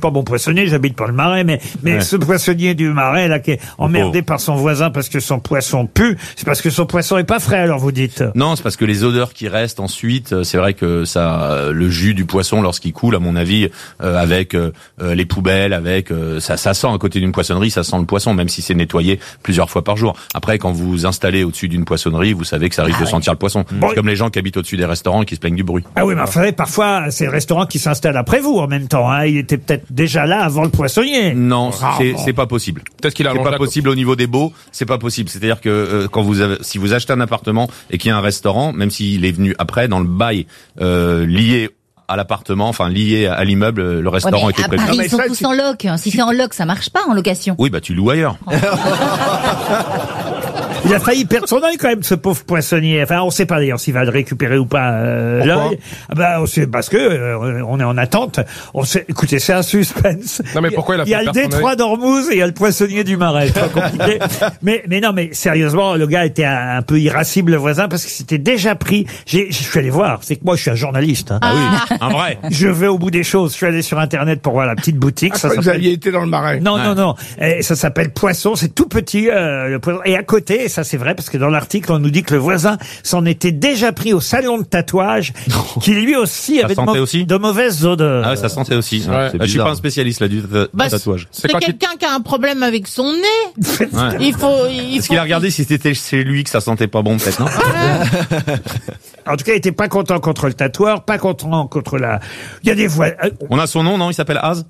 pas bon poissonnier, j'habite pas le Marais, mais ce poissonnier du Marais, là, qui est emmerdé par son voisin parce que son poisson pue, c'est parce que son poisson est pas frais, alors vous dites? Non, c'est parce que les odeurs qui restent ensuite, c'est vrai que ça, le jus du poisson lorsqu'il coule, à mon avis, avec les poubelles, avec ça sent à côté d'une poissonnerie, ça sent le poisson, même si c'est nettoyé plusieurs fois par jour. Après, quand vous vous installez au-dessus d'une poissonnerie, vous savez que ça risque de sentir le poisson. Bon. C'est comme les gens qui habitent au-dessus des restaurants et qui se plaignent du bruit. Ah oui, mais enfin, parfois, c'est le restaurant qui s'installe après vous en même temps. Hein. Il était peut-être déjà là avant le poissonnier. Non, c'est pas possible. Peut-être qu'il a c'est pas possible au niveau des baux, c'est pas possible. C'est-à-dire que quand si vous achetez un appartement et qu'il y a un restaurant, même s'il est venu après, dans le bail lié à l'appartement, enfin lié à l'immeuble, le restaurant était prévu. Paris, ils sont tous en loc. Si c'est en loc, ça marche pas en location. Oui, bah tu loues ailleurs. Il a failli perdre son œil quand même, ce pauvre poissonnier. Enfin, on sait pas d'ailleurs s'il va le récupérer ou pas l'œil. On sait parce que on est en attente. Écoutez, c'est un suspense. Non mais pourquoi il y a le détroit d'Ormuz et il y a le poissonnier du Marais. C'est pas compliqué. mais non, mais sérieusement, le gars était un peu irascible, le voisin, parce qu'il s'était déjà pris. Je suis allé voir. C'est que moi, je suis un journaliste. Hein. Ah oui, un vrai. Je vais au bout des choses. Je suis allé sur Internet pour voir la petite boutique. Ça vous aviez été dans le Marais. Non. Et ça s'appelle Poisson. C'est tout petit, le poisson. Et à côté, ça c'est vrai, parce que dans l'article, on nous dit que le voisin s'en était déjà pris au salon de tatouage, qui lui aussi avait de mauvaises odeurs. Ah ouais, ça sentait aussi. Ouais. Je suis pas un spécialiste là du tatouage. C'est quelqu'un qui a un problème avec son nez. Ouais. Est-ce qu'il a regardé si c'était chez lui que ça sentait pas bon, peut-être, non? En tout cas, il était pas content contre le tatoueur, pas content contre il y a des voix. On a son nom, non? Il s'appelle Az?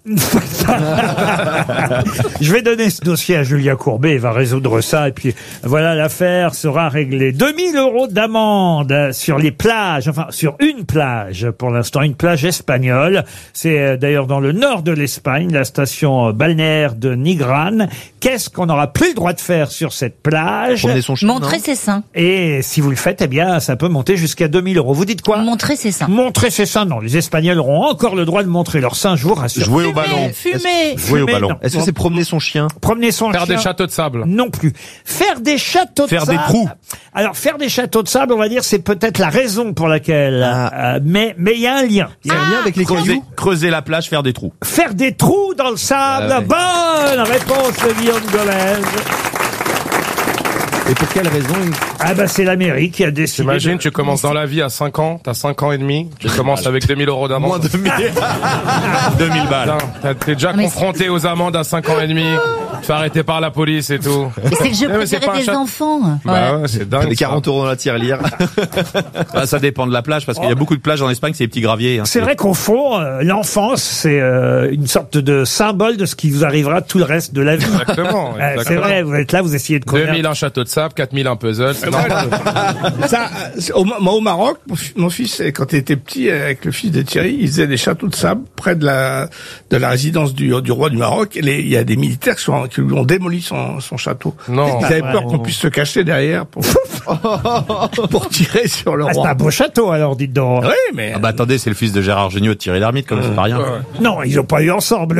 Je vais donner ce dossier à Julien Courbet, il va résoudre ça, et puis voilà, l'affaire sera réglée. 2000 € d'amende sur les plages, enfin, sur une plage, pour l'instant, une plage espagnole. C'est d'ailleurs dans le nord de l'Espagne, la station balnéaire de Nigran. Qu'est-ce qu'on n'aura plus le droit de faire sur cette plage? Montrer ses seins. Et si vous le faites, eh bien, ça peut monter jusqu'à 2000 €. Vous dites quoi? Montrer ses seins. Montrer ses seins, non. Les Espagnols auront encore le droit de montrer leurs seins, je vous rassure. Jouer au ballon. Fumer. Jouer au ballon. Est-ce que c'est promener son chien? Promener son chien. Faire des châteaux de sable. Non plus. Faire des châteaux de sable. Faire des trous. Alors, faire des châteaux de sable, on va dire, c'est peut-être la raison pour laquelle, mais il y a un lien. Il y a un lien avec les cailloux? Creuser la plage, faire des trous. Faire des trous dans le sable. Ah ouais. Bonne réponse de Guillaume Gomez. Et pour quelle raison? C'est la mairie qui a décidé. T'imagines, tu commences dans la vie à 5 ans, t'as 5 ans et demi, tu commences avec 2000 € d'amende. Moins 2000. 2000 balles. T'es déjà confronté aux amendes à 5 ans et demi, tu fais arrêter par la police et tout. Mais c'est le jeu préféré des enfants. Bah ouais, c'est dingue. Les 40 € dans la tirelire. Ça dépend de la plage, parce qu'il y a beaucoup de plages en Espagne, c'est des petits graviers. Hein. C'est vrai qu'au fond, l'enfance, c'est une sorte de symbole de ce qui vous arrivera tout le reste de la vie. Exactement. C'est vrai, vous êtes là, vous essayez de connaître. 2000 un château de sable, 4000 un puzzle, c'est normal. Ça, au Maroc, mon fils, quand il était petit, avec le fils de Thierry, il faisait des châteaux de sable près de la résidence du roi du Maroc. Il y a des militaires qui lui ont démoli son château. Non. Ils avaient peur qu'on puisse se cacher derrière pour tirer sur le roi. C'est un beau château, alors, dites donc. Oui, mais... Attendez, c'est le fils de Gérard Jugnot et de Thierry Lhermitte, comme c'est pas rien. Non, ils n'ont pas eu ensemble.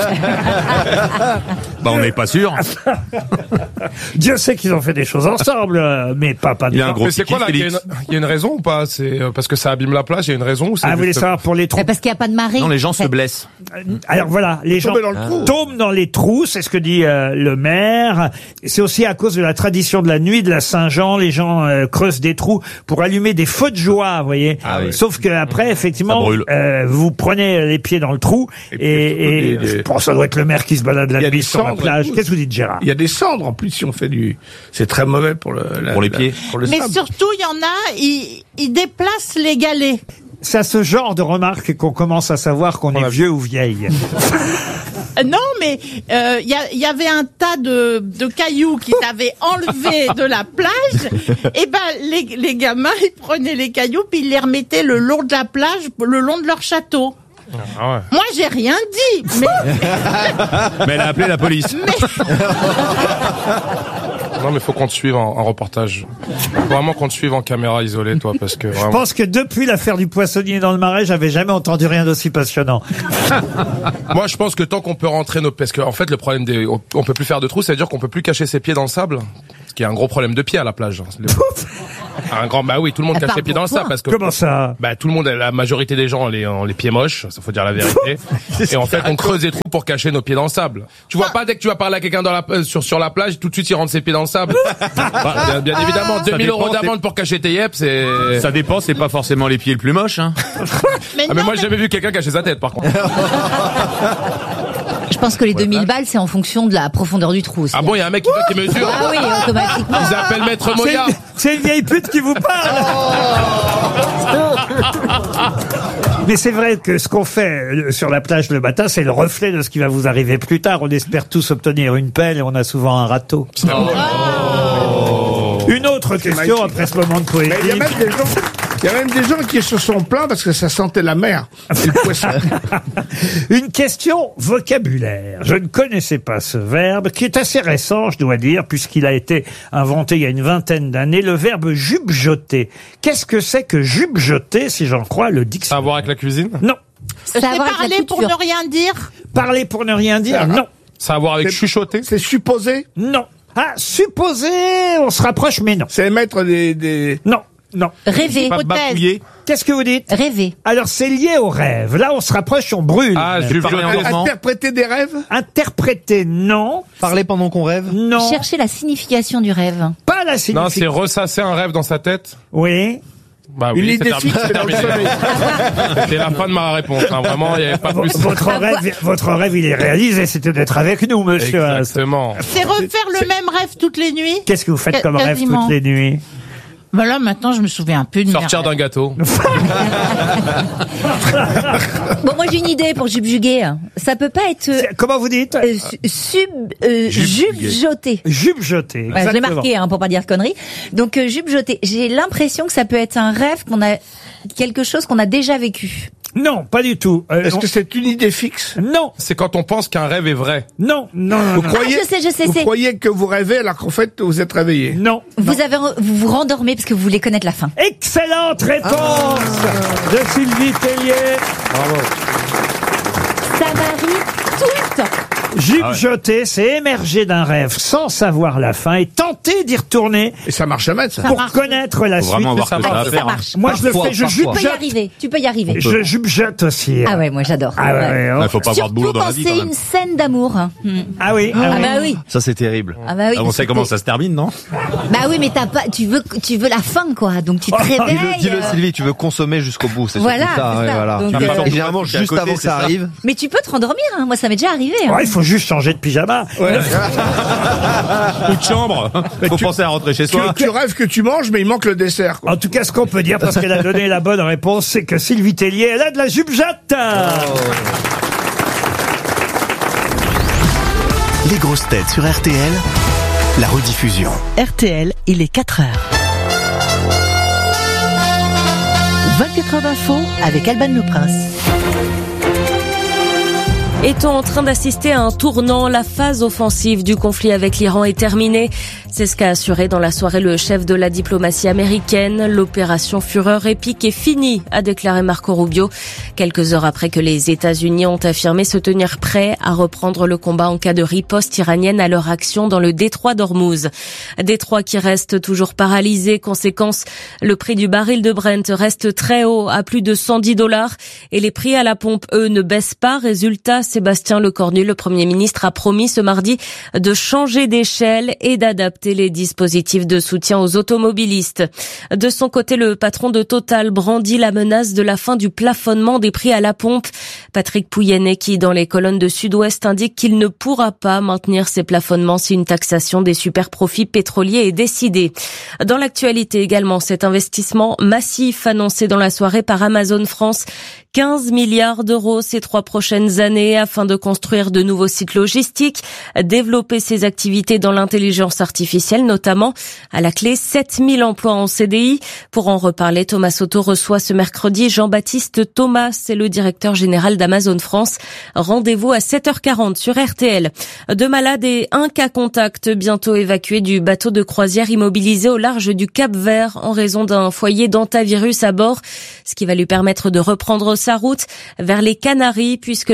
On n'est pas sûr. Dieu sait qu'ils ont fait des choses ensemble, mais pas Il a un gros Mais c'est quoi là? Il y a une raison ou pas? C'est parce que ça abîme la plage, il y a une raison ou c'est vous voulez savoir pour les trous? Parce qu'il n'y a pas de marée. Non, les gens se blessent. Alors voilà, les gens tombent dans les trous, c'est ce que dit le maire. C'est aussi à cause de la tradition de la nuit de la Saint-Jean, les gens creusent des trous pour allumer des feux de joie, vous voyez. Sauf que après, effectivement, vous prenez les pieds dans le trou et je pense que ça doit être le maire qui se balade la nuit sur la plage. Qu'est-ce que vous dites, Gérard? Il y a des cendres en plus si on fait c'est très mauvais pour les pieds. Mais surtout, il y en a, ils déplacent les galets. C'est à ce genre de remarques qu'on commence à savoir qu'on est vieux ou vieille. Non, mais il y avait un tas de cailloux qu'ils avaient enlevés de la plage. Et les gamins, ils prenaient les cailloux puis ils les remettaient le long de la plage, le long de leur château. Ah ouais. Moi, j'ai rien dit, mais... Mais elle a appelé la police. Non, mais faut qu'on te suive en reportage. Faut vraiment qu'on te suive en caméra isolée, toi, parce que vraiment... Je pense que depuis l'affaire du poissonnier dans le Marais, j'avais jamais entendu rien d'aussi passionnant. Moi, je pense que tant qu'on peut rentrer parce que, en fait, le problème on peut plus faire de trous, c'est-à-dire qu'on peut plus cacher ses pieds dans le sable. Ce qui est un gros problème de pied à la plage. Bah oui, tout le monde cache les pieds dans le sable parce que. Comment ça? Bah tout le monde, la majorité des gens ont les pieds moches, ça faut dire la vérité. Et en fait, on creuse des trous pour cacher nos pieds dans le sable. Tu vois pas dès que tu vas parler à quelqu'un sur la plage, tout de suite il rentre ses pieds dans le sable. Bien évidemment, 2000 € d'amende pour cacher tes yeux, c'est. Ça dépend, c'est pas forcément les pieds le plus moche, hein. Mais moi j'ai jamais vu quelqu'un cacher sa tête, par contre. Je pense que les 2000 balles, c'est en fonction de la profondeur du trou aussi. Ah bon, il y a un mec qui mesure. Ah oui, automatiquement. Ils appellent Maître Moya. C'est une vieille pute qui vous parle. Mais c'est vrai que ce qu'on fait sur la plage le matin, c'est le reflet de ce qui va vous arriver plus tard. On espère tous obtenir une pelle et on a souvent un râteau. Une autre question après ce moment de poésie. Il y a même des gens qui se sont plaints parce que ça sentait la mer et le poisson. Une question vocabulaire. Je ne connaissais pas ce verbe, qui est assez récent, je dois dire, puisqu'il a été inventé il y a une vingtaine d'années, le verbe jupe-joter. Qu'est-ce que c'est que jupe-joter, si j'en crois le dictionnaire? Ça a à voir avec la cuisine? Non. C'est parler pour ne rien dire? Parler pour ne rien dire? Non. Ça a à voir avec chuchoter? C'est supposé? Non. Ah, supposer, on se rapproche, mais non. C'est mettre des... Non. Non. Rêver. Qu'est-ce que vous dites? Rêver. Alors, c'est lié au rêve. Là, on se rapproche, on brûle. Ah, Interpréter des rêves? Interpréter, non. Parler pendant qu'on rêve? Non. Chercher la signification du rêve. Pas la signification. Non, c'est ressasser un rêve dans sa tête. Oui. Bah oui, Une idée c'est fixe, terminé. C'était la fin de ma réponse, hein. Vraiment, il n'y avait pas plus. Votre rêve, il est réalisé. C'était d'être avec nous, monsieur. Exactement. C'est refaire le même rêve toutes les nuits? Qu'est-ce que vous faites comme rêve toutes les nuits? Bah là, maintenant, je me souviens un peu de Sortir d'un gâteau. Bon, moi j'ai une idée pour subjuguer. Ça peut pas être Comment vous dites? jupe-joter. Jupe-joter. Ouais, je l'ai marqué pour pas dire de conneries. Donc jupe-joter. J'ai l'impression que ça peut être un rêve quelque chose qu'on a déjà vécu. Non, pas du tout. Est-ce que c'est une idée fixe? Non. C'est quand on pense qu'un rêve est vrai. Non. Vous croyez, je sais. vous croyez que vous rêvez alors qu'en fait vous êtes réveillé? Non. Vous vous rendormez parce que vous voulez connaître la fin. Excellente réponse de Sylvie Tellier. Bravo. Ça m'arrive tout le temps. Jupe-joter, c'est émerger d'un rêve sans savoir la fin et tenter d'y retourner. Et ça marche jamais, ça. Pour connaître la Faut suite. vraiment avoir que ça à faire. marche. Moi, je le fais, je Tu peux y jupe-jote. arriver. Tu peux y arriver. Je jupe-jote aussi. Ah ouais, moi j'adore. Ah ouais. Il faut pas avoir de boulot Surtout dans la quand vie, quand c'est même. une scène d'amour. Ah oui. Ah bah oui. Ça, c'est terrible. Ah bah oui. Ah, on sait comment ça se termine, non? Bah oui, mais tu veux la fin, quoi. Donc tu te réveilles. Dis-le, Sylvie, tu veux consommer jusqu'au bout, c'est Voilà, surtout ça. c'est ouais, ça. voilà. Donc, Et généralement, c'est à juste côté, avant que c'est ça ça. arrive. Mais tu peux te rendormir, hein. Moi ça m'est déjà arrivé. Hein. Ouais, il faut juste changer de pyjama. Ou de chambre. Faut penser à rentrer chez soi. Tu rêves que tu manges, mais il manque le dessert, quoi. En tout cas, ce qu'on peut dire, parce qu'elle a donné la bonne réponse, c'est que Sylvie Tellier, elle a de la jupe-jotte. Les grosses têtes sur RTL, la rediffusion. RTL, il est 4 heures. 24 heures d'info avec Alban Le Prince. Est-on en train d'assister à un tournant? La phase offensive du conflit avec l'Iran est terminée. C'est ce qu'a assuré dans la soirée le chef de la diplomatie américaine. L'opération Fureur épique est finie, a déclaré Marco Rubio, quelques heures après que les États-Unis ont affirmé se tenir prêts à reprendre le combat en cas de riposte iranienne à leur action dans le détroit d'Ormuz. Détroit qui reste toujours paralysé. Conséquence, le prix du baril de Brent reste très haut, à plus de $110, et les prix à la pompe, eux, ne baissent pas. Résultat, Sébastien Lecornu, le Premier ministre, a promis ce mardi de changer d'échelle et d'adapter les dispositifs de soutien aux automobilistes. De son côté, le patron de Total brandit la menace de la fin du plafonnement des prix à la pompe. Patrick Pouyanné, qui dans les colonnes de Sud-Ouest indique qu'il ne pourra pas maintenir ces plafonnements si une taxation des superprofits pétroliers est décidée. Dans l'actualité également, cet investissement massif annoncé dans la soirée par Amazon France, 15 milliards d'euros ces 3 prochaines années afin de construire de nouveaux sites logistiques, développer ses activités dans l'intelligence artificielle notamment. À la clé, 7000 emplois en CDI. Pour en reparler, Thomas Soto reçoit ce mercredi Jean-Baptiste Thomas, c'est le directeur général d'Amazon France. Rendez-vous à 7h40 sur RTL. 2 malades et 1 cas contact bientôt évacué du bateau de croisière immobilisé au large du Cap-Vert en raison d'un foyer d'hantavirus à bord, ce qui va lui permettre de reprendre sa route vers les Canaries puisque le ministère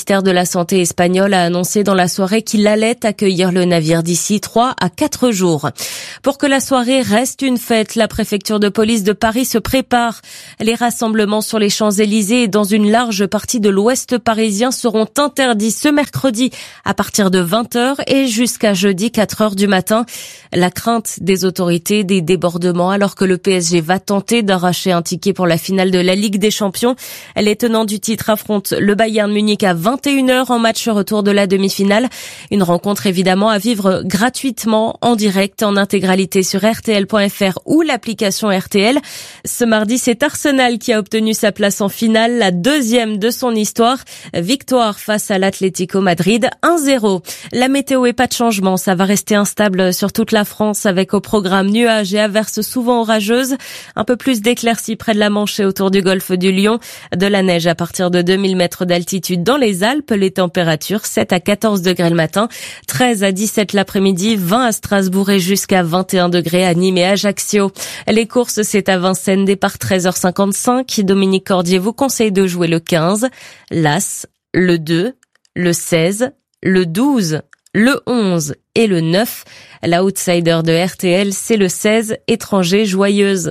ministère de la Santé espagnol a annoncé dans la soirée qu'il allait accueillir le navire d'ici 3 à 4 jours. Pour que la soirée reste une fête, la préfecture de police de Paris se prépare. Les rassemblements sur les Champs-Élysées et dans une large partie de l'ouest parisien seront interdits ce mercredi à partir de 20h et jusqu'à jeudi 4h du matin. La crainte des autorités, des débordements alors que le PSG va tenter d'arracher un ticket pour la finale de la Ligue des Champions. Les tenants du titre affrontent le Bayern Munich à 21h en match retour de la demi-finale. Une rencontre évidemment à vivre gratuitement en direct en intégralité sur RTL.fr ou l'application RTL. Ce mardi, c'est Arsenal qui a obtenu sa place en finale, la deuxième de son histoire. Victoire face à l'Atlético Madrid, 1-0. La météo est pas de changement, ça va rester instable sur toute la France avec au programme nuages et averses souvent orageuses. Un peu plus d'éclaircies près de la Manche et autour du golfe du Lion. De la neige à partir de 2000 mètres d'altitude dans les Alpes. Les températures 7 à 14 degrés le matin, 13 à 17 l'après-midi, 20 à Strasbourg et jusqu'à 21 degrés à Nîmes et Ajaccio. Les courses, c'est à Vincennes, départ 13h55. Dominique Cordier vous conseille de jouer le 15, l'As, le 2, le 16, le 12, le 11 et le 9. L'outsider de RTL, c'est le 16, étranger joyeuse.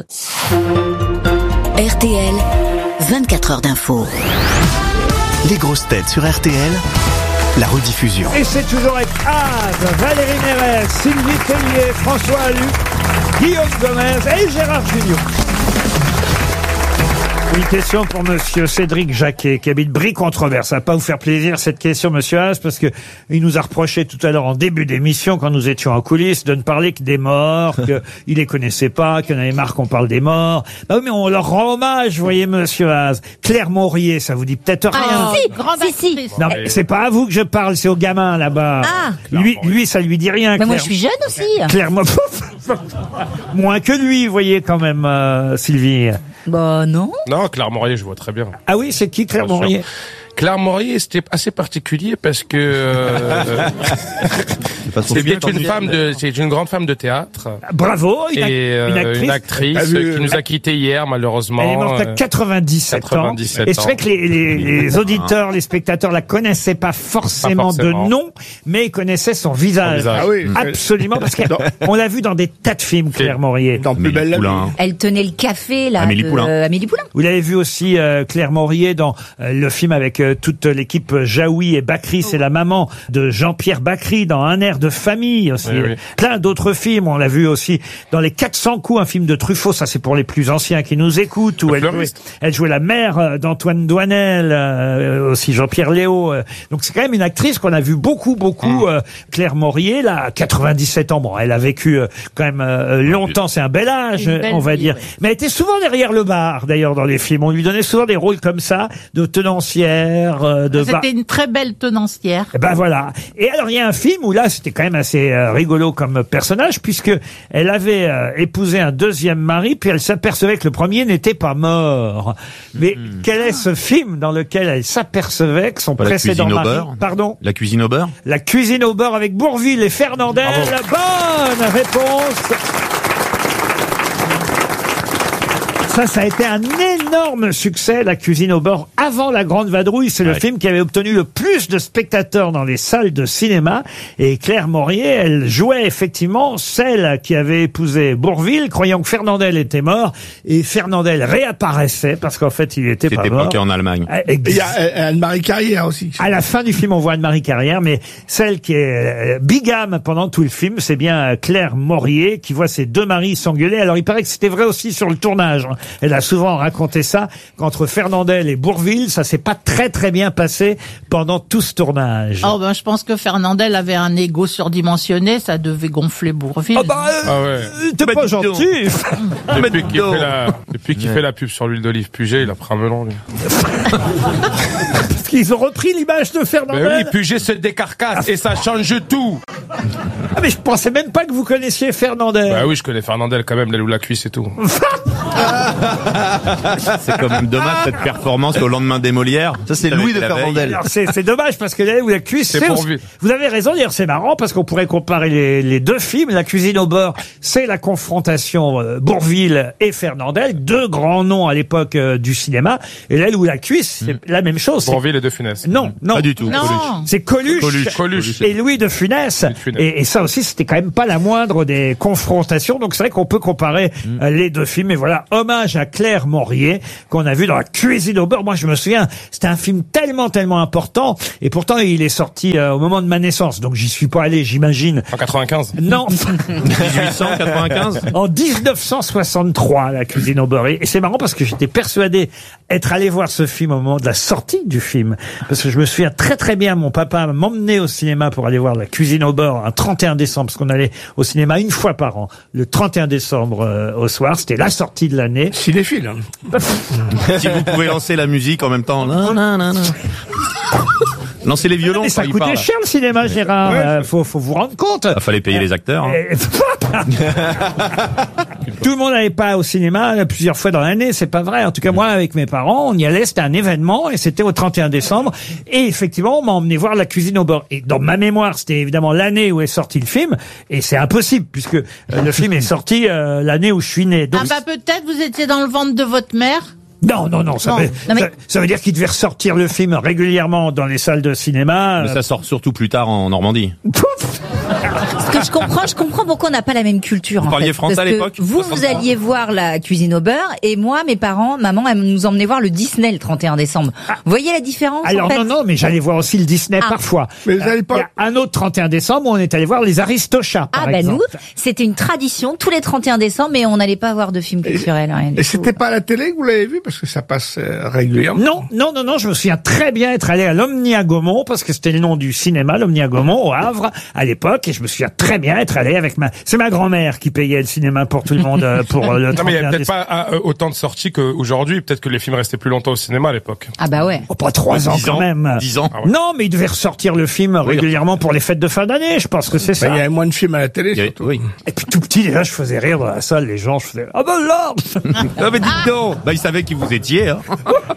RTL, 24 heures d'info. Les grosses têtes sur RTL, la rediffusion. Et c'est toujours avec Az, Valérie Mérès, Sylvie Tellier, François Allu, Guillaume Gomez et Gérard Junior. Une question pour monsieur Cédric Jacquet, qui habite Brie-Controverse. Ça va pas vous faire plaisir, cette question, monsieur Az, parce que il nous a reproché tout à l'heure, en début d'émission, quand nous étions en coulisses, de ne parler que des morts, qu'il les connaissait pas, qu'il y en avait marre qu'on parle des morts. Bah oui, mais on leur rend hommage, vous voyez, monsieur Az. Claire Maurier, ça vous dit peut-être rien. Ah, si, grande actrice. Non, mais c'est pas à vous que je parle, c'est au gamin, là-bas. Ah. Lui, ça lui dit rien. Mais Claire... moi, je suis jeune aussi. Claire, moins que lui, vous voyez, quand même, Sylvie. Bah, non. Non, Claire Maurier, je vois très bien. Ah oui, c'est qui Claire Maurier? Claire Maurier, c'était assez particulier parce que c'est une grande femme de théâtre. Bravo, une actrice qui nous a quittés hier, malheureusement. Elle est morte à 97 ans. Et c'est vrai que les auditeurs, les spectateurs la connaissaient pas forcément de nom, mais ils connaissaient son visage. Ah oui, absolument, parce qu'on l'a vu dans des tas de films, Claire Maurier. Dans Plus belle la vie. Elle tenait le café, là. Amélie Poulain. Amélie Poulain. Vous l'avez vu aussi, Claire Maurier, dans le film avec toute l'équipe Jaoui et Bacri, c'est la maman de Jean-Pierre Bacri dans Un air de famille aussi. Oui. Plein d'autres films, on l'a vu aussi dans Les 400 coups, un film de Truffaut, ça c'est pour les plus anciens qui nous écoutent, où elle jouait la mère d'Antoine Doinel, aussi Jean-Pierre Léaud. Donc c'est quand même une actrice qu'on a vu beaucoup, Claire Maurier, là, 97 ans. Bon, elle a vécu quand même longtemps, c'est un bel âge, on va dire. Ouais. Mais elle était souvent derrière le bar, d'ailleurs, dans les films. On lui donnait souvent des rôles comme ça, de tenancière, C'était une très belle tenancière. Et ben voilà. Et alors il y a un film où là c'était quand même assez rigolo comme personnage, puisque elle avait épousé un deuxième mari, puis elle s'apercevait que le premier n'était pas mort. Mais quel est ce film dans lequel elle s'apercevait que son précédent mari... Pardon. La cuisine au beurre. La cuisine au beurre avec Bourvil et Fernandel. Bonne réponse. Ça a été un énorme succès, La cuisine au beurre, avant La Grande Vadrouille. C'est le film qui avait obtenu le plus de spectateurs dans les salles de cinéma. Et Claire Maurier, elle jouait effectivement celle qui avait épousé Bourvil, croyant que Fernandel était mort. Et Fernandel réapparaissait, parce qu'en fait, il était pas mort. C'était en Allemagne. Et il y a Anne-Marie Carrière aussi. À la fin du film, on voit Anne-Marie Carrière, mais celle qui est bigame pendant tout le film, c'est bien Claire Maurier, qui voit ses deux maris s'engueuler. Alors, il paraît que c'était vrai aussi sur le tournage. Elle a souvent raconté ça, qu'entre Fernandel et Bourvil, ça s'est pas très très bien passé pendant tout ce tournage. Oh ben, je pense que Fernandel avait un ego surdimensionné, ça devait gonfler Bourvil. T'es pas gentil. Depuis qu'il fait la pub sur l'huile d'olive Puget, il a pris un melon, lui. Parce qu'ils ont repris l'image de Fernandel. Mais oui, Puget se décarcasse et ça change tout. Ah mais je pensais même pas que vous connaissiez Fernandel. Bah oui, je connais Fernandel quand même, l'aile ou la cuisse et tout. C'est quand même dommage cette performance au lendemain des Molières. Ça, c'est Louis de Fernandel. Alors, c'est dommage parce que là où la cuisse, C'est pourvu. vous avez raison, d'ailleurs c'est marrant parce qu'on pourrait comparer les deux films. La cuisine au beurre, c'est la confrontation Bourvil et Fernandel, deux grands noms à l'époque du cinéma. Et là où la cuisse, c'est la même chose. C'est- Bourvil et De Funès. Non, non. Pas du tout. Non. C'est Coluche, Coluche. et Louis de Funès. Louis de Funès. Et ça aussi, c'était quand même pas la moindre des confrontations. Donc c'est vrai qu'on peut comparer les deux films. Et voilà, hommage à Claire Morier qu'on a vu dans La cuisine au beurre. Moi, je me souviens, c'était un film tellement important. Et pourtant, il est sorti au moment de ma naissance. Donc j'y suis pas allé, j'imagine. En 95. Non, 1895. en 1963, La cuisine au beurre. Et c'est marrant parce que j'étais persuadé être allé voir ce film au moment de la sortie du film. Parce que je me souviens très bien, mon papa m'emmenait au cinéma pour aller voir La cuisine au beurre un 31 décembre, parce qu'on allait au cinéma une fois par an. Le 31 décembre au soir, c'était la sortie de l'année. Cinéphile. Hein. Si vous pouvez lancer la musique en même temps. Lancez les violons. Mais ça quand il coûtait parle. cher le cinéma, Gérard. Faut vous rendre compte. Il fallait payer les acteurs. Hein. Tout le monde n'allait pas au cinéma plusieurs fois dans l'année, c'est pas vrai. En tout cas, moi, avec mes parents, on y allait, c'était un événement, et c'était au 31 décembre. Et effectivement, on m'a emmené voir La cuisine au beurre. Et dans ma mémoire, c'était évidemment l'année où est sorti le film, et c'est impossible, puisque le film est sorti l'année où je suis né. Donc, Ah bah peut-être vous étiez dans le ventre de votre mère. non, ça, Non. veut, Non, mais- ça veut dire qu'il devait ressortir le film régulièrement dans les salles de cinéma. Mais ça sort surtout plus tard en Normandie. Ce que je comprends pourquoi on n'a pas la même culture. Vous en parliez fait. français Parce à que l'époque vous alliez voir La cuisine au beurre, et moi, mes parents, maman, elle nous emmenait voir le Disney le 31 décembre. Vous voyez la différence Alors en fait non, mais j'allais voir aussi le Disney Ah. parfois. Mais vous allez pas- Il y a un autre 31 décembre où on est allé voir les Aristochats, par Ah ben exemple. nous, c'était une tradition tous les 31 décembre, mais on n'allait pas voir de films culturels. Rien du Et tout. c'était pas à la télé que vous l'avez vu parce que ça passe régulièrement. Non, je me souviens très bien être allé à l'Omni à Gaumont, parce que c'était le nom du cinéma, l'Omni à Gaumont, au Havre, à l'époque, et je me souviens très bien être allé avec c'est ma grand-mère qui payait le cinéma pour tout le monde, pour le 31 Non mais il y avait peut-être décembre. pas autant de sorties qu'aujourd'hui. Peut-être que les films restaient plus longtemps au cinéma à l'époque. Ah bah ouais. Oh, pas 3 ans 10 quand ans, même. 10 ans. Ah ouais. Non, mais il devait ressortir le film régulièrement pour les fêtes de fin d'année, je pense que c'est ça. Ben, il y avait moins de films à la télé. Il y avait- surtout. Oui. Et puis tout petit, déjà, je faisais rire dans la salle, les gens, je faisais « Ah ben là !» Ah mais dites donc. Bah il savait qui vous étiez. Hein.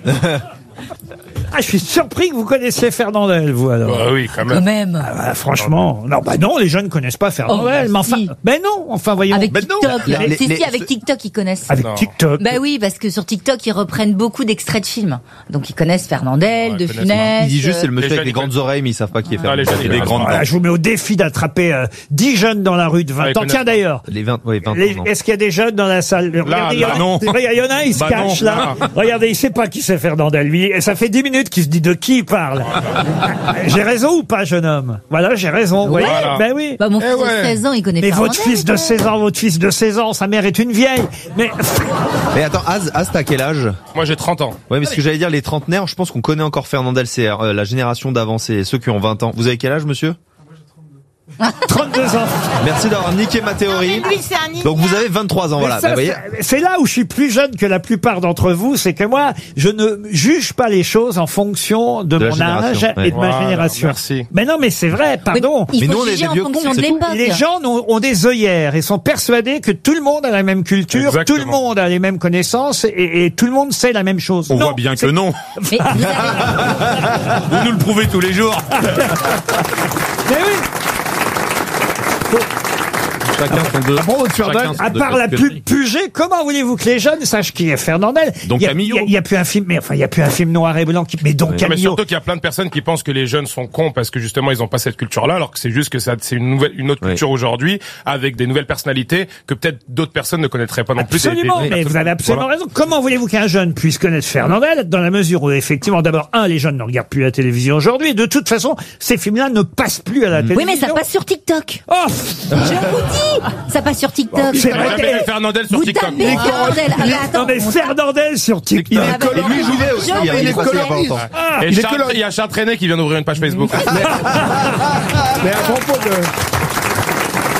Ah, je suis surpris que vous connaissiez Fernandel, vous, alors. Bah oui, quand même. Quand même. Ah, franchement, non, les jeunes ne connaissent pas Fernandel, Oh, mais enfin, si. ben non, enfin, voyons. Avec Ben non. TikTok. Les- Si, les- avec TikTok, ils connaissent. Avec Non. TikTok. Bah oui, parce que sur TikTok, ils reprennent beaucoup d'extraits de films. Donc ils connaissent Fernandel, Ouais, De ils connaissent Funès. Il dit juste c'est le monsieur Les avec les jeunes, grandes oreilles, mais ils savent pas qui est Non, les Fernandel. jeunes, ils des connaissent grandes pas. Voilà, je vous mets au défi d'attraper 10 jeunes dans la rue de 20 Ouais, ils ans. connaissent Tiens, pas. d'ailleurs. Les 20, oui, 20 ans. non. Est-ce qu'il y a des jeunes dans la salle? Regardez, il y en a- non. il y en a un, il se Bah cache non. là. Regardez, il sait pas qui c'est Fernandel, lui. Et ça fait 10 minutes qu'il se dit de qui il parle. J'ai raison ou pas, jeune homme? Voilà, j'ai raison. vous voyez Voilà. Ben oui. Bah mon fils ouais. de 16 ans, il connaît Mais Fernandel. votre fils de 16 ans, sa mère est une vieille. Mais Mais attends, Az, t'as quel âge? Moi j'ai 30 ans. Ouais, mais ce que j'allais dire, les trentenaires, je pense qu'on connaît encore Fernandel, c'est la génération d'avant, c'est ceux qui ont 20 ans. Vous avez quel âge, monsieur? 32 ans. Merci d'avoir niqué ma Mais théorie. lui c'est un Donc vous avez 23 ans, Mais voilà. ça, Bah, vous voyez. c'est là où je suis plus jeune que la plupart d'entre vous, c'est que moi, je ne juge pas les choses en fonction de De la mon âge génération, et de ma Voilà, génération. merci. Mais non, mais c'est vrai, pardon. Il Mais faut nous, on est juger des en vieux fonction cons, de c'est tout. l'époque. Les gens ont des œillères et sont persuadés que tout le monde a la même culture, Exactement. tout le monde a les mêmes connaissances et tout le monde sait la même chose. On Non, voit bien c'est- que non. Mais vous avez- Vous nous le prouvez tous les jours. Mais oui. Chacun son deux. Bon, de Fernandel, Chacun son À deux part la conneries. pub Puget, comment voulez-vous que les jeunes sachent qui est Fernandel? Don Il y a- Camillo. Il y a plus un film, mais enfin, il y a plus un film noir et blanc mais Don Non, mais Camillo. surtout qu'il y a plein de personnes qui pensent que les jeunes sont cons parce que justement ils ont pas cette culture-là, alors que c'est juste que c'est une autre Oui. culture aujourd'hui avec des nouvelles personnalités que peut-être d'autres personnes ne connaîtraient pas non plus. Absolument, mais vous avez absolument Voilà. raison. Comment voulez-vous qu'un jeune puisse connaître Fernandel dans la mesure où, effectivement, d'abord, les jeunes ne regardent plus la télévision aujourd'hui. De toute façon, ces films-là ne passent plus à la télévision. Oui, mais ça passe sur TikTok. Oh Je vous dis, ça passe sur TikTok. c'est J'ai vrai. jamais vu Fernandel sur Vous TikTok. tapez Fernandel. Ah, mais attends, Non, mais on Fernandel sur TikTok. Il est Ah, bah, coloré. Lui, il jouait aussi, Je il vais est passé il y a pas coloriste. longtemps. Et Il est Charles- coloré. il y a Charles Trenet qui vient d'ouvrir une page Facebook. Mais à propos de...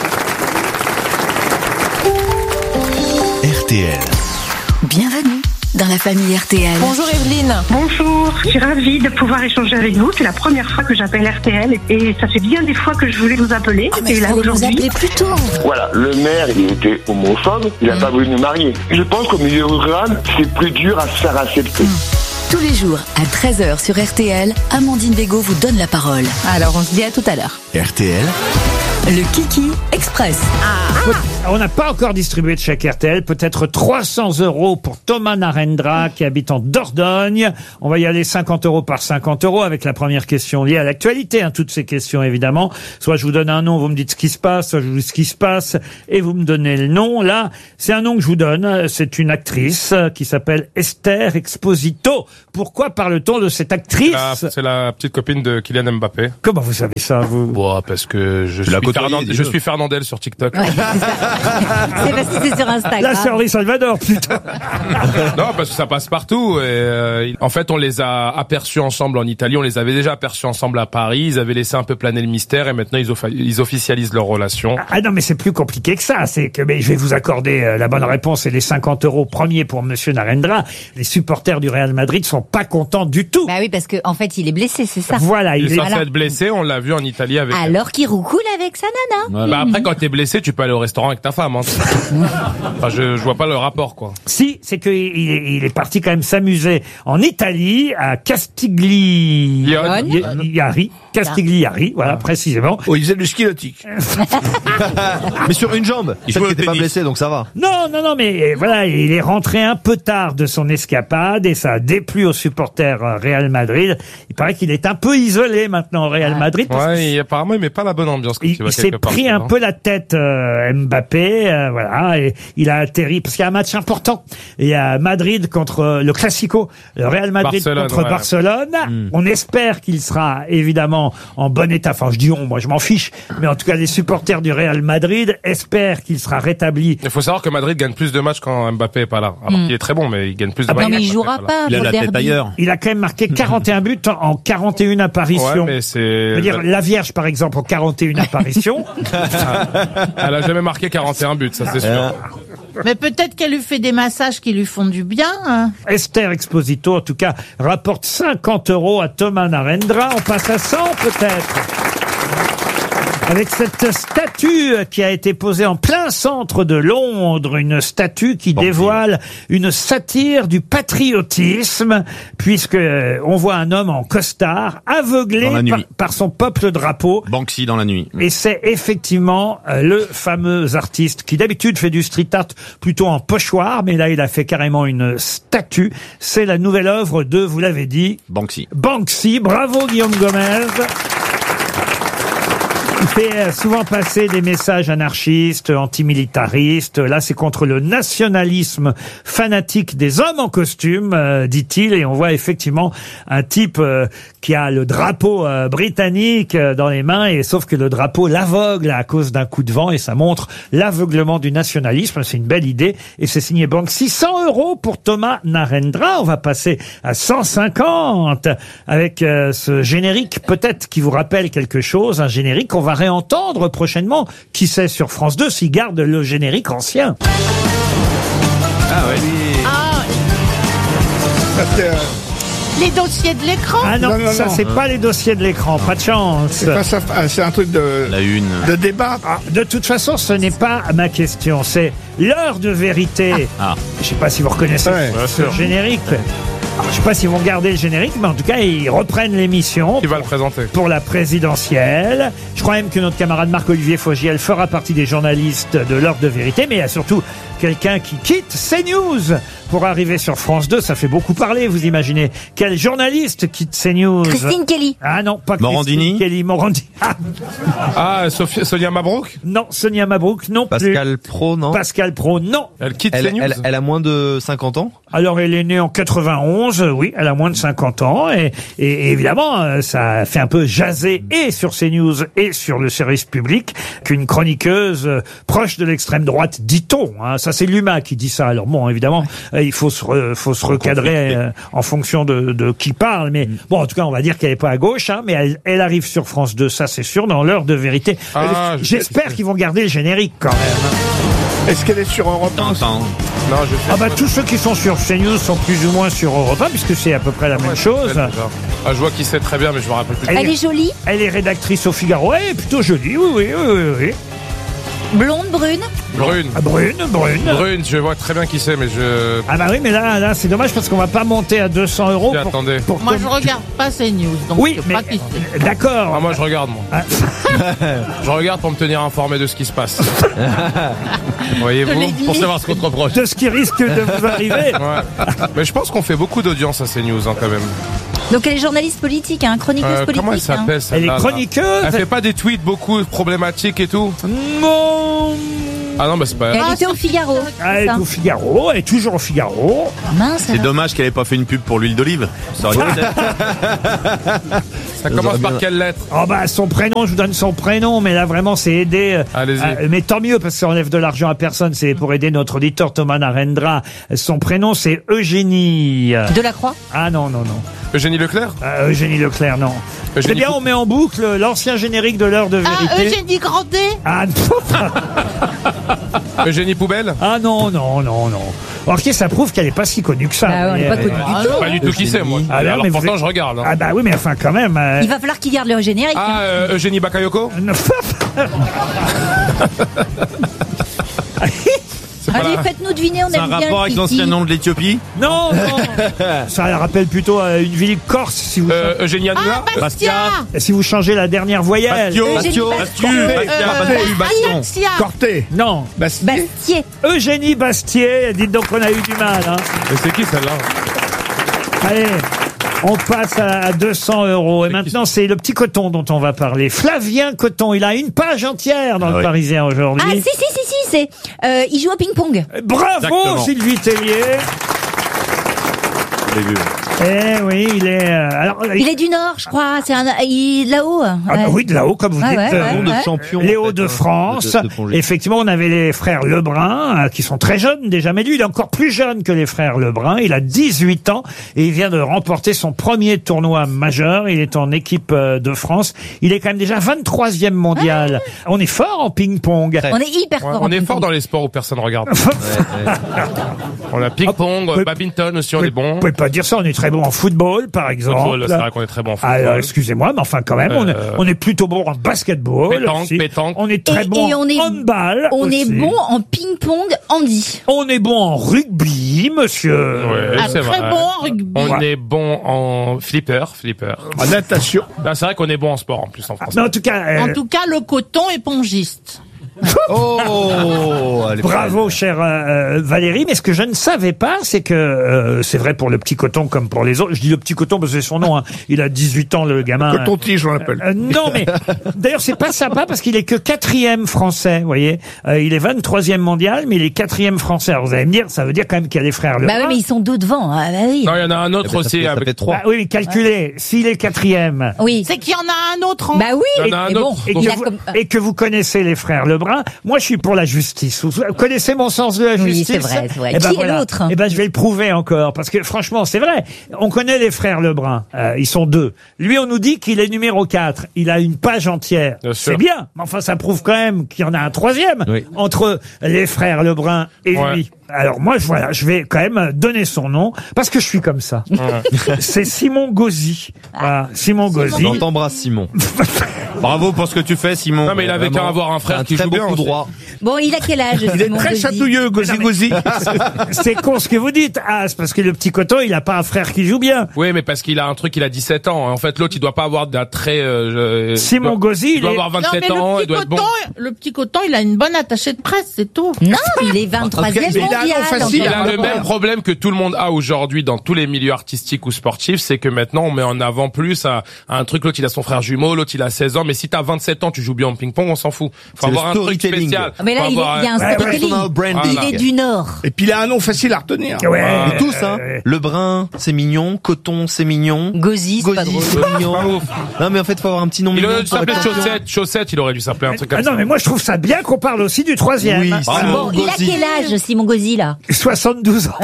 RTL. Bienvenue dans la famille RTL. Bonjour Evelyne. Bonjour, je suis ravie de pouvoir échanger avec vous. C'est la première fois que j'appelle RTL et ça fait bien des fois que je voulais vous appeler. Mais et là aujourd'hui. Plus tôt. Voilà, le maire, il était homophobe, il n'a pas voulu nous marier. Je pense qu'au milieu rural, c'est plus dur à se faire accepter. Tous les jours à 13h sur RTL, Amandine Bégaud vous donne la parole. Alors on se dit à tout à l'heure. RTL. Le Kiki Express. On n'a pas encore distribué de chèque RTL, peut-être 300 € pour Thomas Narendra qui habite en Dordogne. On va y aller 50 € par 50 € avec la première question liée à l'actualité, toutes ces questions évidemment. Soit je vous donne un nom, vous me dites ce qui se passe, soit je vous dis ce qui se passe et vous me donnez le nom. Là, c'est un nom que je vous donne, c'est une actrice qui s'appelle Esther Exposito. Pourquoi parle-t-on de cette actrice? C'est la petite copine de Kylian Mbappé. Comment vous savez ça, vous? Bon, parce que je suis Fernandel sur TikTok. Ouais, c'est parce que c'est sur Instagram. La sœur Salvador, putain. Non, parce que ça passe partout. Et, en fait, on les a aperçus ensemble en Italie. On les avait déjà aperçus ensemble à Paris. Ils avaient laissé un peu planer le mystère et maintenant ils officialisent leur relation. Ah non, mais c'est plus compliqué que ça. C'est que, mais je vais vous accorder la bonne réponse et les 50 € premiers pour Monsieur Narendra. Les supporters du Real Madrid sont pas contents du tout. Bah oui, parce que en fait, il est blessé, c'est ça. Voilà, il est censé être blessé. On l'a vu en Italie avec. Alors qu'il roucoule avec sa nana. Voilà. Bah après, quand t'es blessé, tu peux aller au restaurant avec ta femme. Enfin, je vois pas le rapport, quoi. Si, c'est que il est parti quand même s'amuser en Italie, à Castigliari. Castigliari, voilà, précisément. Oh, il faisait du ski nautique. Mais sur une jambe. Il n'était pas blessé, donc ça va. Non, mais voilà, il est rentré un peu tard de son escapade et ça a déplu aux supporters Real Madrid. Il paraît qu'il est un peu isolé maintenant au Real Madrid. Ouais, apparemment, il met pas la bonne ambiance. Il s'est pris un peu la tête, Mbappé, voilà, et il a atterri, parce qu'il y a un match important. Il y a Madrid contre le Classico, le Real Madrid contre Barcelone. On espère qu'il sera évidemment en bon état. Enfin, je dis on, moi je m'en fiche. Mais en tout cas, les supporters du Real Madrid espèrent qu'il sera rétabli. Il faut savoir que Madrid gagne plus de matchs quand Mbappé est pas là. Alors qu'il est très bon, mais il gagne plus de matchs. Non, mais il jouera pas. Il a la tête ailleurs. Il a quand même marqué 41 buts en 41 apparitions. Ouais, mais c'est... Je veux dire, la Vierge, par exemple, en 41 apparitions. Elle a jamais marqué 41 buts, ça c'est sûr. Mais peut-être qu'elle lui fait des massages qui lui font du bien. Esther Exposito, en tout cas, rapporte 50 € à Thomas Narendra. On passe à 100 peut-être. Avec cette statue qui a été posée en plein centre de Londres, une statue qui dévoile une satire du patriotisme, puisque on voit un homme en costard, aveuglé par son peuple drapeau. Banksy dans la nuit. Et c'est effectivement le fameux artiste qui d'habitude fait du street art plutôt en pochoir, mais là il a fait carrément une statue. C'est la nouvelle œuvre de, vous l'avez dit, Banksy. Banksy. Bravo Guillaume Gomez. Il fait souvent passer des messages anarchistes, antimilitaristes. Là, c'est contre le nationalisme fanatique des hommes en costume, dit-il. Et on voit effectivement un type qui a le drapeau britannique dans les mains. Et sauf que le drapeau l'aveugle à cause d'un coup de vent. Et ça montre l'aveuglement du nationalisme. C'est une belle idée. Et c'est signé Banksy. 100 € pour Thomas Narendra. On va passer à 150 avec ce générique peut-être qui vous rappelle quelque chose. Un générique qu'on va réentendre prochainement. Qui sait sur France 2 s'ils gardent le générique ancien. Ah oui. Les dossiers de l'écran. Ah non, ça c'est pas les dossiers de l'écran, pas de chance. C'est pas ça, c'est un truc de la une. De débat. De toute façon, ce n'est pas ma question, c'est l'heure de vérité. Je sais pas si vous reconnaissez ce générique. Alors, je sais pas s'ils vont garder le générique, mais en tout cas, ils reprennent l'émission. Qui va le présenter pour la présidentielle. Je crois même que notre camarade Marc-Olivier Fogiel fera partie des journalistes de l'heure de vérité, mais il y a surtout quelqu'un qui quitte CNews pour arriver sur France 2. Ça fait beaucoup parler, vous imaginez. Quel journaliste quitte CNews? Christine Kelly. Ah non, pas Morandini. Christine Kelly. Morandini. Sonia Mabrouk. Non, Sonia Mabrouk, non plus. Pascal Pro, non. Pascal Pro, non. Elle quitte CNews. Elle a moins de 50 ans. Alors, elle est née en 91, oui, elle a moins de 50 ans, et évidemment, ça fait un peu jaser et sur CNews et sur le service public qu'une chroniqueuse proche de l'extrême droite, dit-on, ça c'est l'UMA qui dit ça. Alors bon, évidemment, il faut se recadrer en fonction de qui parle, mais bon, en tout cas, on va dire qu'elle est pas à gauche, mais elle arrive sur France 2, ça c'est sûr, dans l'heure de vérité. J'espère qu'ils vont garder le générique quand même. Est-ce qu'elle est sur Europe 1? Non, je sais. Ah bah tous ceux qui sont sur CNews sont plus ou moins sur Europe 1 puisque c'est à peu près la même chose. Je vois qui c'est très bien, mais je me rappelle plus. Elle est jolie. Elle est rédactrice au Figaro. Elle est plutôt jolie, oui. Blonde, brune. Brune. Ah, brune. Brune, je vois très bien qui c'est, mais je... Ah bah oui, mais là c'est dommage parce qu'on va pas monter à 200 euros. Attendez. Moi, je regarde pas ces news, donc Oui, je sais mais pas qui c'est. d'accord. Ah, moi, je regarde, moi. Je regarde pour me tenir informé de ce qui se passe. Voyez-vous, pour savoir ce qu'on te reproche. De ce qui risque de vous arriver. Ouais. Mais je pense qu'on fait beaucoup d'audience à CNews, quand même. Donc elle est journaliste politique, chroniqueuse politique. Comment elle s'appelle, Elle est chroniqueuse. Elle fait pas des tweets beaucoup problématiques et tout? Non. Ah non, bah c'est pas... Elle était au Figaro. Elle est au Figaro, elle est toujours au Figaro. Mince. C'est dommage qu'elle ait pas fait une pub pour l'huile d'olive. Ça aurait été... Ça commence par quelle lettre? Oh bah son prénom, je vous donne son prénom, mais là vraiment c'est aider. Allez-y. Mais tant mieux parce que ça enlève de l'argent à personne, c'est pour aider notre auditeur Thomas Narendra. Son prénom c'est Eugénie. Delacroix? Ah non. Eugénie Leclerc? Eugénie Leclerc, non. Eugénie C'est bien, on met en boucle l'ancien générique de l'heure de vérité. Ah, Eugénie Grandet. Ah, Eugénie Poubelle? Ah non. Ok, ça prouve qu'elle est pas si connue que ça. Bah, on n'est pas connue du tout. Pas du tout qui c'est, moi. Ah, Alors mais pourtant, je regarde. Hein. Ah bah oui, mais enfin quand même. Il va falloir qu'il garde le générique. Ah, Eugénie Bakayoko? Allez, faites-nous deviner, on C'est un aime bien rapport avec l'ancien nom de l'Éthiopie? Non. Ça rappelle plutôt une ville corse si vous. Eugénie Anoula? Bastia. Si vous changez la dernière voyelle. Bastion. Corté. Non. Bastier. Eugénie Bastier. Dites donc qu'on a eu du mal. Hein. Mais c'est qui celle-là? Allez. On passe à 200 euros. Et maintenant, c'est le petit Coton dont on va parler. Flavien Coton, il a une page entière dans le Parisien aujourd'hui. Ah, si, il joue au ping-pong. Bravo, exactement. Sylvie Tellier. Je l'ai vu. Eh oui, il est... il est du Nord, je crois. C'est là-haut. Ah bah oui, de là-haut, comme vous dites. De champion. Les Hauts-de-France. Effectivement, on avait les frères Lebrun, qui sont très jeunes déjà. Mais lui, il est encore plus jeune que les frères Lebrun. Il a 18 ans et il vient de remporter son premier tournoi majeur. Il est en équipe de France. Il est quand même déjà 23e mondial. On est fort en ping-pong. On est hyper fort. On est fort dans les sports où personne regarde. On a ping-pong, badminton aussi, on est bon. Vous pouvez pas dire ça, on est très bon en football, par exemple. Football, c'est vrai qu'on est très bon en football. Alors, excusez-moi, mais enfin, quand même, on est plutôt bon en basketball. Pétanque. On est très bon en handball. On aussi. est bon en ping-pong handi. On est bon en rugby, monsieur. Ouais, c'est très vrai. bon en rugby. On est bon en flipper. En natation. Ben, c'est vrai qu'on est bon en sport, en plus, en France. Mais en tout cas, En tout cas, le coton épongiste. Oh, allez, bravo, chère Valérie. Mais ce que je ne savais pas, c'est que c'est vrai pour le petit Coton comme pour les autres. Je dis le petit Coton parce que c'est son nom. Hein. Il a 18 ans, le gamin. Coton-tige, on l'appelle. Non, mais d'ailleurs, c'est pas sympa parce qu'il est que 4e français. Vous voyez, il est 23e mondial, mais il est 4e français. Alors vous allez me dire, ça veut dire quand même qu'il y a les frères Lebrun. Bah oui, mais ils sont deux devant. Ah, bah oui. Non, il y en a un autre aussi. Ça fait 3. Ah oui, mais calculez. S'il est 4e. Oui. C'est qu'il y en a un autre. Bah oui. Il y en a un mais bon, autre. Et que vous connaissez les frères Lebrun. Moi, je suis pour la justice. Vous connaissez mon sens de la Oui, justice? c'est vrai, c'est vrai. Eh ben Qui est voilà. l'autre? Eh ben, je vais le prouver encore. Parce que, franchement, c'est vrai. On connaît les frères Lebrun. Ils sont deux. Lui, on nous dit qu'il est numéro 4. Il a une page entière. Bien sûr. C'est bien. Mais enfin, ça prouve quand même qu'il y en a un 3e. Oui. Entre les frères Lebrun et lui. Alors moi, je vais quand même donner son nom parce que je suis comme ça. C'est Simon Gauzy. Voilà, Simon Gauzy. On t'embrasse, Simon. Bravo pour ce que tu fais, Simon. Non, mais il avait qu'à avoir un frère qui joue bien. Droit. Bon, il a quel âge? Il est très chatouilleux, Gauzy. C'est con ce que vous dites. Ah, c'est parce que le petit Coton, il a pas un frère qui joue bien. Oui, mais parce qu'il a un truc, il a 17 ans. En fait, l'autre, il doit pas avoir d'un très... Simon Gauzy, il doit avoir 27 ans, il doit être bon. Le petit Coton, il a une bonne attachée de presse, c'est tout. Non, il est 23e mondial. Il a le même problème que tout le monde a aujourd'hui dans tous les milieux artistiques ou sportifs, c'est que maintenant on met en avant plus à un truc, l'autre il a son frère jumeau, l'autre il a 16 ans, mais si t'as 27 ans, tu joues bien en ping-pong, on s'en fout. Faut avoir un truc spécial. Mais là, il y a un storytelling. Il est du Nord. Et puis il a un nom facile à retenir. Et tous, hein. Lebrun, c'est mignon. Coton, c'est mignon. Gauzy, c'est pas drôle. C'est mignon. Non, mais en fait, faut avoir un petit nom Il mignon. aurait dû s'appeler Chaussette, il aurait dû s'appeler un truc comme ça. Non, mais moi je trouve ça bien qu'on parle aussi du 3e. Oui, Bon, il a quel âge, Simon Gauzy? Squeezie, là? 72 ans.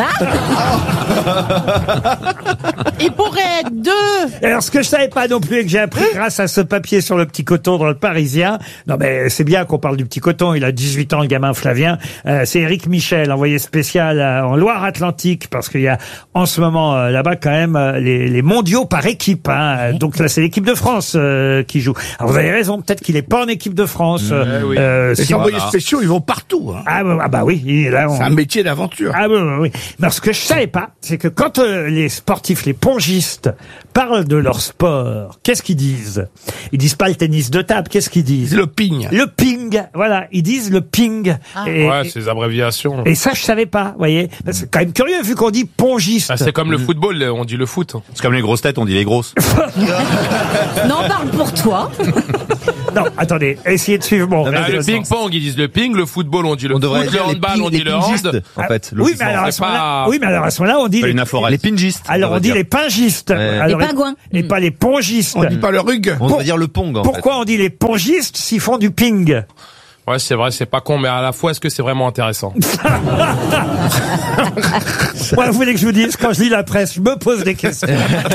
Il pourrait être 2. Alors, ce que je savais pas non plus et que j'ai appris grâce à ce papier sur le petit coton dans le Parisien. Non, mais c'est bien qu'on parle du petit coton. Il a 18 ans, le gamin Flavien. C'est Éric Michel, envoyé spécial en Loire-Atlantique, parce qu'il y a en ce moment là-bas quand même les mondiaux par équipe. Hein. Donc là, c'est l'équipe de France qui joue. Alors, vous avez raison, peut-être qu'il est pas en équipe de France. Oui. Les envoyés spéciaux, ils vont partout. Hein. Ah bah oui. Là, c'est un métier d'aventure. Ah oui. Mais ce que je savais pas, c'est que quand les sportifs, les pongistes, parlent de leur sport, qu'est-ce qu'ils disent? Ils disent pas le tennis de table, qu'est-ce qu'ils disent? Le ping. Le ping, voilà, ils disent le ping. Ouais, c'est les abréviations. Et ça, je savais pas, vous voyez. C'est quand même curieux, vu qu'on dit pongiste. C'est comme le football, on dit le foot. C'est comme les grosses têtes, on dit les grosses. Non, parle pour toi. Non, attendez, essayez de suivre mon. Le ping-pong, ils disent le ping, le football, on dit le foot, le handball, on dit le hand. En fait, oui, mais alors à ce moment-là, on dit les pingistes. Alors on dit les pingistes. Alors, les pingouins. Et pas les pongistes. On dit pas le rug. On va dire le pong, en fait. Pourquoi on dit les pongistes s'ils font du ping? Ouais, c'est vrai, c'est pas con, mais à la fois, est-ce que c'est vraiment intéressant? Moi, vous voulez que je vous dise, quand je lis la presse, je me pose des questions.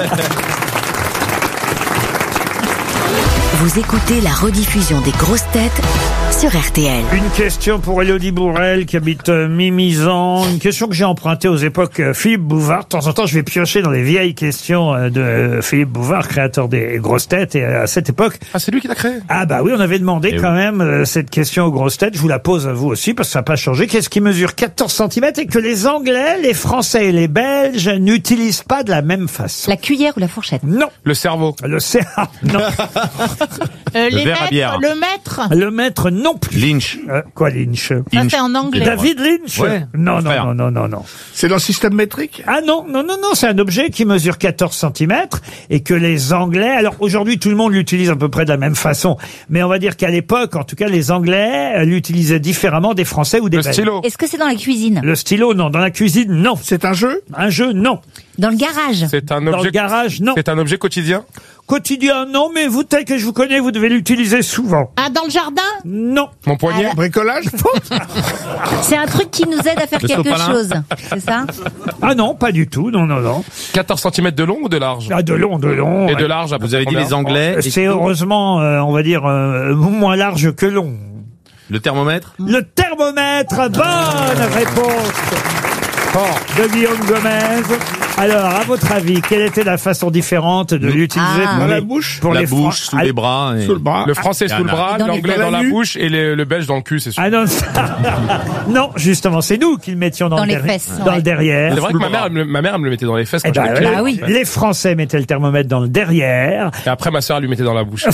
Vous écoutez la rediffusion des grosses têtes sur RTL. Une question pour Élodie Bourrel qui habite Mimizan. Une question que j'ai empruntée aux époques Philippe Bouvard. De temps en temps, je vais piocher dans les vieilles questions de Philippe Bouvard, créateur des grosses têtes. Et à cette époque... Ah, c'est lui qui l'a créé? Ah bah oui, on avait demandé quand même cette question aux grosses têtes. Je vous la pose à vous aussi parce que ça n'a pas changé. Qu'est-ce qui mesure 14 cm et que les Anglais, les Français et les Belges n'utilisent pas de la même façon? La cuillère ou la fourchette? Non. Le cerveau. Le cerveau. Non. Les verre à bière. le maître. Le maître non plus. Lynch. Quoi Lynch? Ça c'est en anglais. David Lynch? Ouais. Non. C'est dans le système métrique. Ah non, c'est un objet qui mesure 14 cm et que les Anglais, alors aujourd'hui tout le monde l'utilise à peu près de la même façon, mais on va dire qu'à l'époque, en tout cas les Anglais l'utilisaient différemment des Français ou des Belges. Le stylo. Est-ce que c'est dans la cuisine? Le stylo, non. Dans la cuisine, non. C'est un jeu? Un jeu, non. Dans le garage? C'est un Dans le objet. garage, non. C'est un objet quotidien? Quotidien, non, mais vous, tel que je vous connais, vous devez l'utiliser souvent. Ah, dans le jardin? Non. Mon poignet? Bricolage? C'est un truc qui nous aide à faire Le quelque sopalin. chose. C'est ça? Ah non, pas du tout, non. 14 cm de long ou de large? Ah, de long. Et de large, Vous avez dit combien? les Anglais. et C'est heureusement, on va dire, moins large que long. Le thermomètre? Le thermomètre, bonne réponse de Guillaume Gomez. Alors, à votre avis, quelle était la façon différente de l'utiliser Ah. pour Dans les- la bouche? pour La les bouche, Fran- sous les bras. et- Sous le bras. Le français sous le bras, Dans les- l'anglais dans dans la la nuque. bouche et le belge dans le cul, c'est sûr. Ah non, non, justement, c'est nous qui le mettions dans Dans le les derrière. fesses, Dans ouais. le derrière. C'est vrai que ma mère elle me le mettait dans les fesses Eh quand ben, j'étais petit. Bah oui. les Français mettaient le thermomètre dans le derrière. Et après, ma sœur elle lui mettait dans la bouche.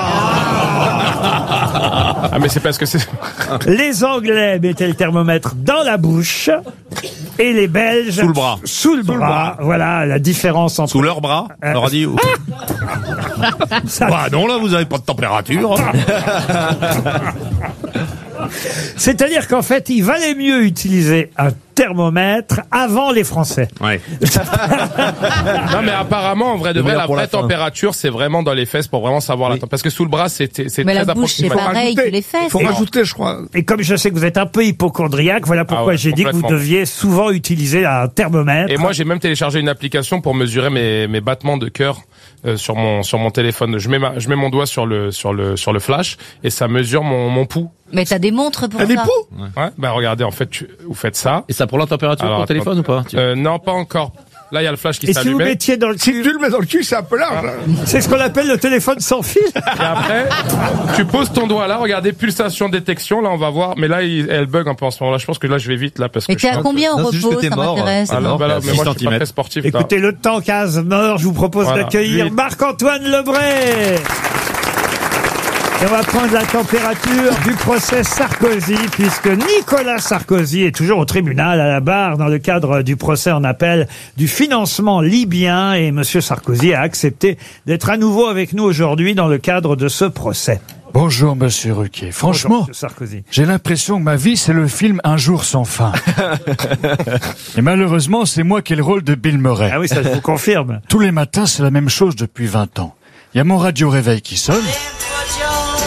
Ah, mais c'est parce que c'est... Les Anglais mettaient le thermomètre dans la bouche. Et les Belges... Sous le bras. Sous le bras. Voilà la différence entre... Sous leur bras? On leur a dit. Ça- Bah non, là, vous avez pas de température. C'est-à-dire qu'en fait, il valait mieux utiliser un thermomètre avant les Français. Ouais. Non, mais apparemment, en vrai de vrai, venir la pour vraie la fin. température, c'est vraiment dans les fesses pour vraiment savoir la température. Parce que sous le bras, c'est Mais très la bouche, c'est approximatif. pareil que les fesses. Faut rajouter, je crois. Et comme je sais que vous êtes un peu hypochondriaque, voilà pourquoi Ah ouais, j'ai dit que vous complètement. deviez souvent utiliser un thermomètre. Et moi, j'ai même téléchargé une application pour mesurer mes battements de cœur sur mon téléphone. Je mets mon doigt sur le flash et ça mesure mon pouls. Mais t'as des montres pour T'as des ça. poux? Ouais. Bah regardez, en fait, vous faites ça. Et ça prend la température Alors, pour téléphone ou pas? Non, pas encore. Là, il y a le flash qui Et si vous s'allumait. mettiez dans le Si cul, tu le mets dans le cul, c'est un peu large. c'est ce qu'on appelle le téléphone sans fil. Et après, tu poses ton doigt là, regardez, pulsation, détection, là on va voir, mais là elle bug un peu en ce moment là, je pense que là je vais vite là parce Mais que t'es je à combien au Non, c'est juste repos? que t'es Ça mort. m'intéresse. Ah, là, bah là, mais 6 moi je suis pas centimètres. très sportif. là. Écoutez, le temps qu'Az meurt, je vous propose Voilà, d'accueillir lui. Marc-Antoine Lebré. Et on va prendre la température du procès Sarkozy, puisque Nicolas Sarkozy est toujours au tribunal à la barre dans le cadre du procès en appel du financement libyen. Et Monsieur Sarkozy a accepté d'être à nouveau avec nous aujourd'hui dans le cadre de ce procès. Bonjour, monsieur Ruquier. Franchement, Bonjour, Monsieur Sarkozy. j'ai l'impression que ma vie, c'est le film Un jour sans fin. Et malheureusement, c'est moi qui ai le rôle de Bill Murray. Ah oui, ça je vous confirme. Tous les matins, c'est la même chose depuis 20 ans. Il y a mon radio-réveil qui sonne.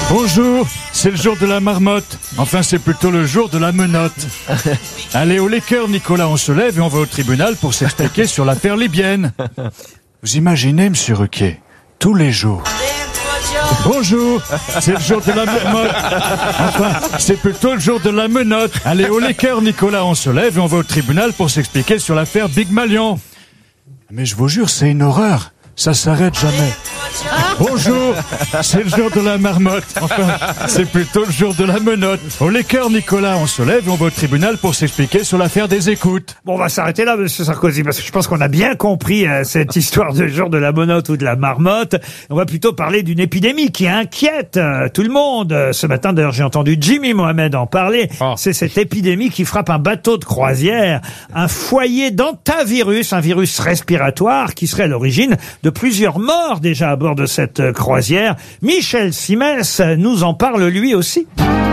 Bonjour, c'est le jour de la marmotte. Enfin, c'est plutôt le jour de la menotte. Allez, au Laker, Nicolas, on se lève et on va au tribunal pour s'expliquer sur l'affaire libyenne. Vous imaginez, monsieur Ruquier, tous les jours. Bonjour, c'est le jour de la marmotte. Enfin, c'est plutôt le jour de la menotte. Allez, au Laker, Nicolas, on se lève et on va au tribunal pour s'expliquer sur l'affaire Big Malion. Mais je vous jure, c'est une horreur. Ça s'arrête jamais. Bonjour, c'est le jour de la marmotte. Enfin, c'est plutôt le jour de la menotte. Au Laker, Nicolas, on se lève et on va au tribunal pour s'expliquer sur l'affaire des écoutes. Bon, on va s'arrêter là, monsieur Sarkozy, parce que je pense qu'on a bien compris cette histoire de jour de la menotte ou de la marmotte. On va plutôt parler d'une épidémie qui inquiète tout le monde. Ce matin, d'ailleurs, j'ai entendu Jimmy Mohamed en parler. C'est cette épidémie qui frappe un bateau de croisière, un foyer d'hantavirus, un virus respiratoire qui serait à l'origine de plusieurs morts déjà à bord de cette croisière. Michel Simès nous en parle lui aussi.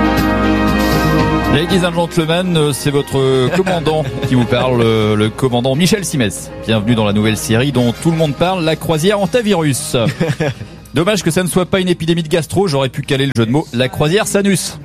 Ladies and gentlemen, c'est votre commandant qui vous parle, le commandant Michel Simès. Bienvenue dans la nouvelle série dont tout le monde parle, la croisière hantavirus. Dommage que ça ne soit pas une épidémie de gastro, j'aurais pu caler le jeu de mots, la croisière Sanus.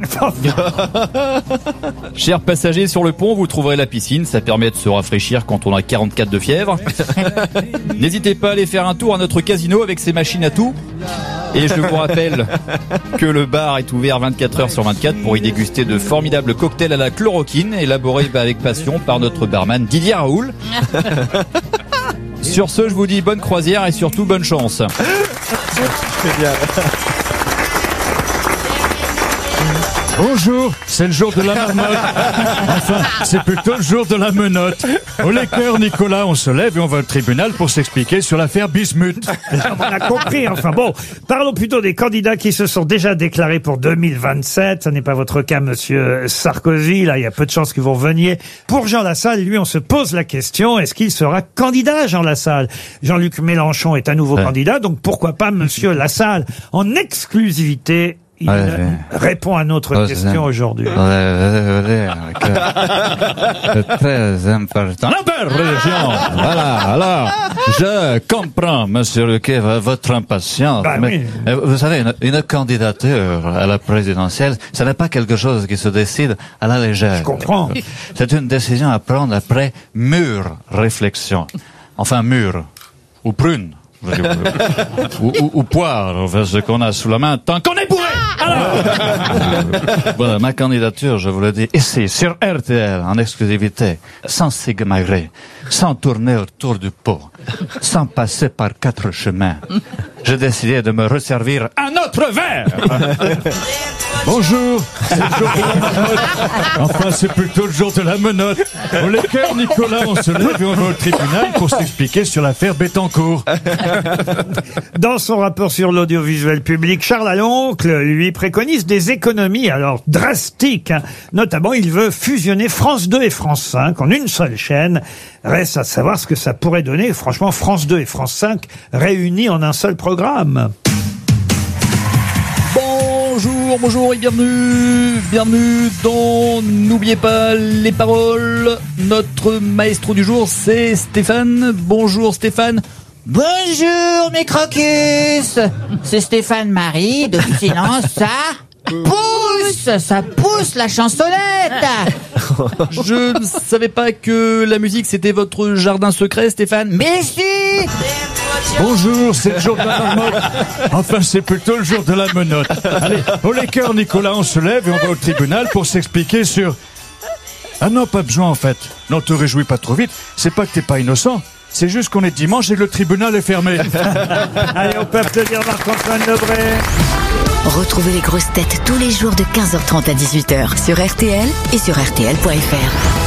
Chers passagers sur le pont, vous trouverez la piscine, ça permet de se rafraîchir quand on a 44 de fièvre. N'hésitez pas à aller faire un tour à notre casino avec ses machines à tout. Et je vous rappelle que le bar est ouvert 24 heures sur 24 pour y déguster de formidables cocktails à la chloroquine, élaborés avec passion par notre barman Didier Raoul. Sur ce, je vous dis bonne croisière et surtout bonne chance. Génial. Bonjour, c'est le jour de la marmotte. Enfin, c'est plutôt le jour de la menotte. Au Laker, Nicolas, on se lève et on va au tribunal pour s'expliquer sur l'affaire Bismuth. On a compris, enfin bon. Parlons plutôt des candidats qui se sont déjà déclarés pour 2027. Ce n'est pas votre cas, monsieur Sarkozy. Là, il y a peu de chances que vous reveniez. Pour Jean Lassalle, lui, on se pose la question, est-ce qu'il sera candidat, Jean Lassalle? Jean-Luc Mélenchon est à nouveau candidat, donc pourquoi pas monsieur Lassalle en exclusivité? Il répond à notre question aujourd'hui. C'est très important. Voilà, alors, je comprends, monsieur Ruquier, votre impatience. Mais vous savez, une candidature à la présidentielle, ce n'est pas quelque chose qui se décide à la légère. Je comprends. C'est une décision à prendre après mûre réflexion. Enfin, mûre. Ou prune. ou poire, ce qu'on a sous la main, tant qu'on est bourré. Voilà, ma candidature, je vous le dis, ici, sur RTL, en exclusivité, sans s'égarer, sans tourner autour du pot, sans passer par 4 chemins. J'ai décidé de me resservir un autre verre. Bonjour, c'est le jour de la marmotte. Enfin, c'est plutôt le jour de la menotte. Au Laker, Nicolas, on se lève et on va au tribunal pour s'expliquer sur l'affaire Bettencourt. Dans son rapport sur l'audiovisuel public, Charles Aloncle, lui, préconise des économies, alors drastiques. Notamment, il veut fusionner France 2 et France 5 en une seule chaîne. Reste à savoir ce que ça pourrait donner. Franchement, France 2 et France 5 réunis en un seul programme. Bonjour et bienvenue dans N'oubliez pas les paroles. Notre maestro du jour, c'est Stéphane. Bonjour Stéphane. Bonjour mes crocus. C'est Stéphane Marie de Silence, ça pousse la chansonnette. Je ne savais pas que la musique c'était votre jardin secret, Stéphane. Mais si. Bonjour, c'est le jour de la marmotte. Enfin, c'est plutôt le jour de la menotte. Allez, au Laker, Nicolas, on se lève et on va au tribunal pour s'expliquer sur... Ah non, pas besoin en fait. Non, te réjouis pas trop vite. C'est pas que t'es pas innocent. C'est juste qu'on est dimanche et que le tribunal est fermé. Allez, on peut applaudir Marc-Antoine Lebré. Retrouvez les grosses têtes tous les jours de 15h30 à 18h sur RTL et sur RTL.fr.